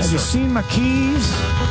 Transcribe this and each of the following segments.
Have you seen my keys?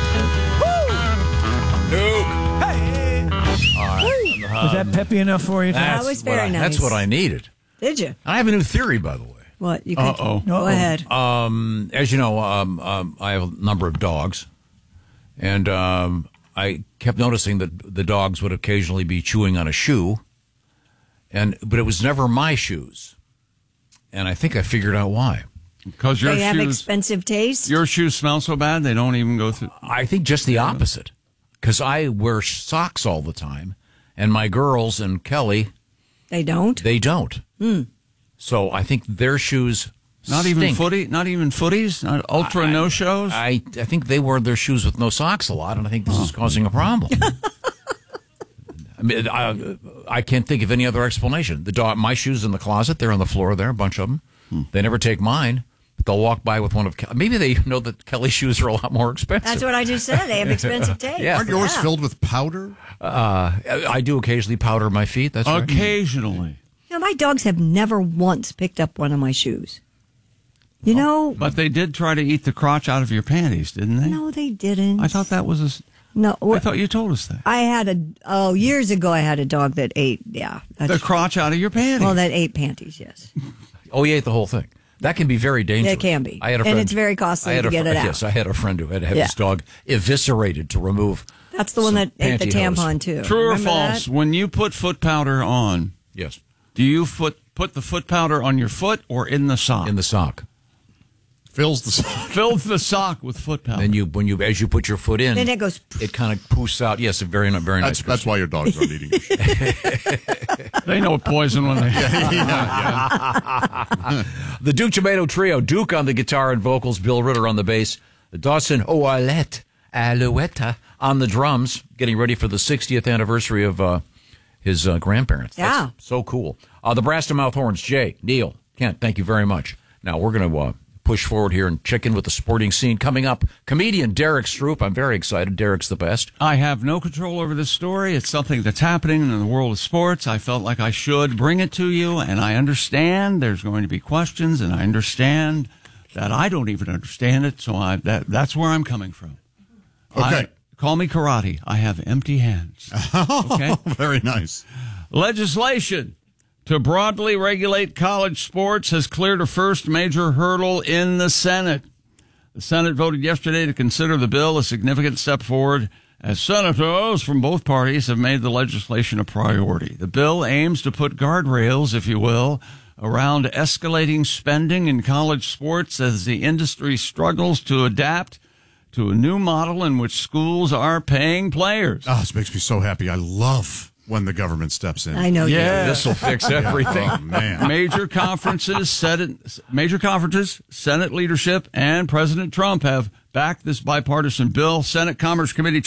Duke. Hey! Was that peppy enough for you? That was very nice. That's what I needed. Did you? I have a new theory, by the way. What? You could go ahead. As you know, I have a number of dogs, and I kept noticing that the dogs would occasionally be chewing on a shoe, but it was never my shoes, and I think I figured out why. Because your They have shoes expensive taste. Your shoes smell so bad they don't even go through. I think just the opposite, because I wear socks all the time, and my girls and Kelly, They don't. they don't. So I think their shoes Not even stink. not even footies, not ultra no shows. I think they wear their shoes with no socks a lot, and I think this is causing a problem. I mean, I can't think of any other explanation. My shoes in the closet, they're on the floor there, a bunch of them. They never take mine, but they'll walk by with one of maybe they know that Kelly's shoes are a lot more expensive. That's what I just said. They have expensive taste. Yeah. Aren't yours filled with powder? I do occasionally powder my feet. That's right. Occasionally. You know, my dogs have never once picked up one of my shoes. You know? But they did try to eat the crotch out of your panties, didn't they? No, they didn't. I thought that was No. I thought you told us that. I had years ago, I had a dog that ate, The crotch out of your panties. Well, that ate panties, yes. Oh, he ate the whole thing. That can be very dangerous. It can be. I had a friend, and it's very costly to get it out. Yes, I had a friend who had to have his dog eviscerated to remove. That's the one that ate the pantyhose. tampon, too. True or Remember false? that? When you put foot powder on, Yes, do you put the foot powder on your foot or in the sock? in the sock. Fills the sock. Fill the sock with foot powder. Then as you put your foot in, Then it goes. it kind of poofs out. Yes, a very nice. That's why your dogs aren't eating your shit. They know poison when they. The Duke Tomato Trio, Duke on the guitar and vocals, Bill Ritter on the bass, Dawson Alouetta on the drums, getting ready for the 60th anniversary of his grandparents. Yeah. That's so cool. The Brass to Mouth Horns, Jay, Neil, Kent, thank you very much. Now we're going to push forward here and check in with the sporting scene. Coming up, comedian Derek Stroop. I'm very excited. Derek's the best. I have no control over this story. It's something that's happening in the world of sports. I felt like I should bring it to you, and I understand there's going to be questions, and I understand that I don't even understand it, so that's where I'm coming from. Okay. Call me karate. I have empty hands. Okay? Very nice. Legislation to broadly regulate college sports has cleared a first major hurdle in the Senate. The Senate voted yesterday to consider the bill a significant step forward as senators from both parties have made the legislation a priority. The bill aims to put guardrails, if you will, around escalating spending in college sports as the industry struggles to adapt to a new model in which schools are paying players. Oh, this makes me so happy. I love when the government steps in. I know. Yeah. This will fix everything. Oh, man. Major conferences, Senate leadership, and President Trump have backed this bipartisan bill. Senate Commerce Committee